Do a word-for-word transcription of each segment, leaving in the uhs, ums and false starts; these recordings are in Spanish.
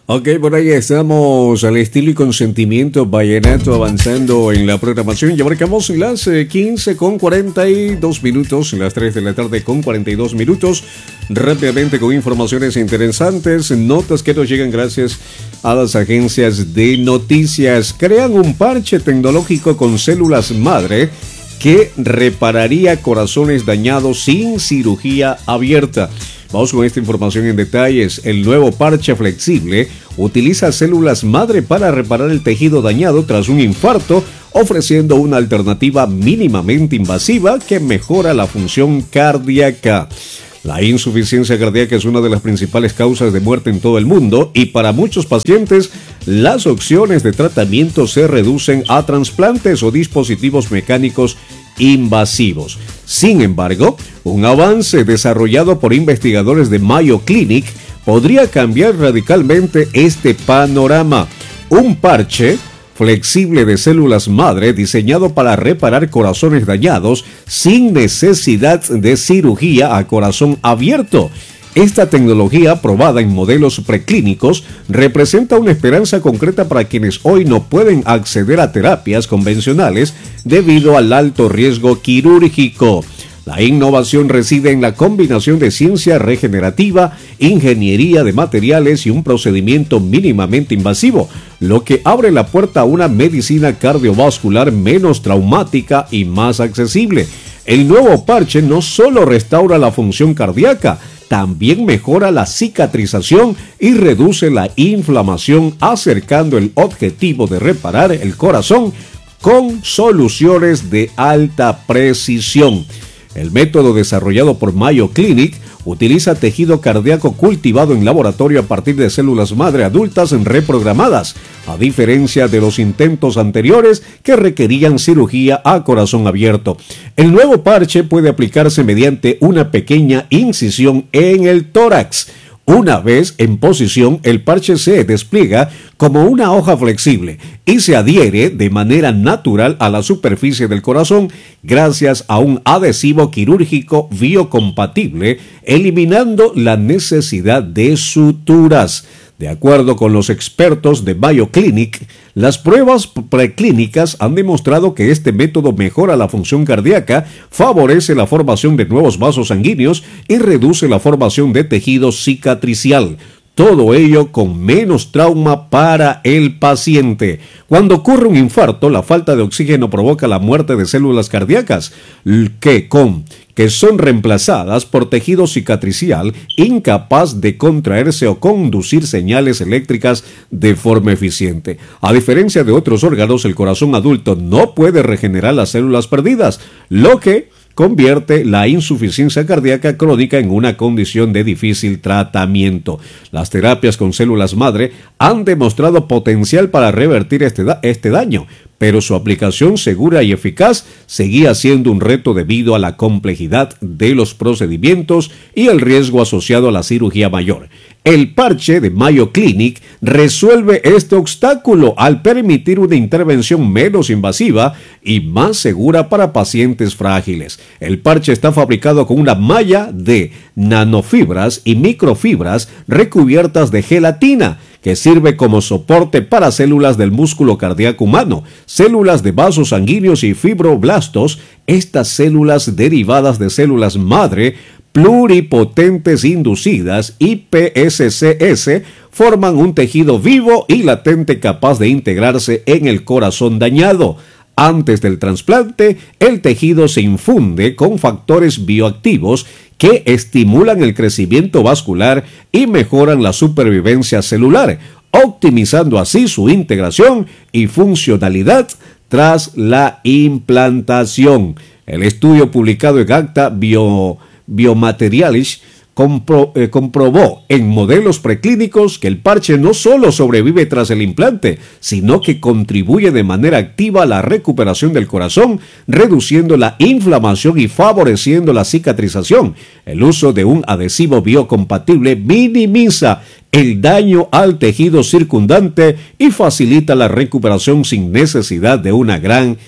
Ok, por ahí estamos al estilo y con sentimiento vallenato avanzando en la programación. Ya marcamos las eh, quince con cuarenta y dos minutos, las tres de la tarde con cuarenta y dos minutos. Rápidamente con informaciones interesantes, notas que nos llegan gracias a las agencias de noticias. Crean un parche tecnológico con células madre que repararía corazones dañados sin cirugía abierta. Vamos con esta información en detalles. El nuevo parche flexible utiliza células madre para reparar el tejido dañado tras un infarto, ofreciendo una alternativa mínimamente invasiva que mejora la función cardíaca. La insuficiencia cardíaca es una de las principales causas de muerte en todo el mundo y para muchos pacientes las opciones de tratamiento se reducen a trasplantes o dispositivos mecánicos invasivos. Sin embargo, un avance desarrollado por investigadores de Mayo Clinic podría cambiar radicalmente este panorama. Un parche flexible de células madre diseñado para reparar corazones dañados sin necesidad de cirugía a corazón abierto. Esta tecnología, probada en modelos preclínicos, representa una esperanza concreta para quienes hoy no pueden acceder a terapias convencionales debido al alto riesgo quirúrgico. La innovación reside en la combinación de ciencia regenerativa, ingeniería de materiales y un procedimiento mínimamente invasivo, lo que abre la puerta a una medicina cardiovascular menos traumática y más accesible. El nuevo parche no solo restaura la función cardíaca, también mejora la cicatrización y reduce la inflamación, acercando el objetivo de reparar el corazón con soluciones de alta precisión. El método desarrollado por Mayo Clinic utiliza tejido cardíaco cultivado en laboratorio a partir de células madre adultas reprogramadas, a diferencia de los intentos anteriores que requerían cirugía a corazón abierto. El nuevo parche puede aplicarse mediante una pequeña incisión en el tórax. Una vez en posición, el parche se despliega como una hoja flexible y se adhiere de manera natural a la superficie del corazón gracias a un adhesivo quirúrgico biocompatible, eliminando la necesidad de suturas. De acuerdo con los expertos de Mayo Clinic, las pruebas preclínicas han demostrado que este método mejora la función cardíaca, favorece la formación de nuevos vasos sanguíneos y reduce la formación de tejido cicatricial. Todo ello con menos trauma para el paciente. Cuando ocurre un infarto, la falta de oxígeno provoca la muerte de células cardíacas, que, con, que son reemplazadas por tejido cicatricial incapaz de contraerse o conducir señales eléctricas de forma eficiente. A diferencia de otros órganos, el corazón adulto no puede regenerar las células perdidas, lo que convierte la insuficiencia cardíaca crónica en una condición de difícil tratamiento. Las terapias con células madre han demostrado potencial para revertir este, da- este daño, pero su aplicación segura y eficaz seguía siendo un reto debido a la complejidad de los procedimientos y el riesgo asociado a la cirugía mayor. El parche de Mayo Clinic resuelve este obstáculo al permitir una intervención menos invasiva y más segura para pacientes frágiles. El parche está fabricado con una malla de nanofibras y microfibras recubiertas de gelatina, que sirve como soporte para células del músculo cardíaco humano, células de vasos sanguíneos y fibroblastos. Estas células derivadas de células madre pluripotentes inducidas, I P S C S, forman un tejido vivo y latente capaz de integrarse en el corazón dañado. Antes del trasplante, el tejido se infunde con factores bioactivos que estimulan el crecimiento vascular y mejoran la supervivencia celular, optimizando así su integración y funcionalidad tras la implantación. El estudio publicado en Acta Bio Biomateriales compro, eh, comprobó en modelos preclínicos que el parche no solo sobrevive tras el implante, sino que contribuye de manera activa a la recuperación del corazón, reduciendo la inflamación y favoreciendo la cicatrización. El uso de un adhesivo biocompatible minimiza el daño al tejido circundante y facilita la recuperación sin necesidad de una gran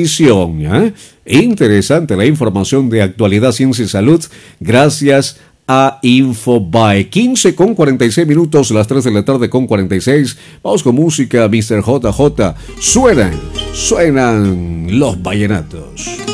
incisión. ¿eh? Interesante la información de Actualidad Ciencia y Salud, gracias a Infobae. quince con cuarenta y seis minutos, las tres de la tarde con cuarenta y seis. Vamos con música, mister J J. Suenan, suenan los vallenatos.